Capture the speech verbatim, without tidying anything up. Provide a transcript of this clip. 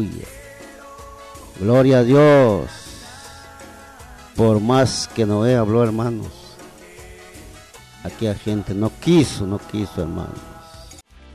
Aleluya. Gloria a Dios. Por más que Noé habló, hermanos, aquella gente no quiso, no quiso, hermanos.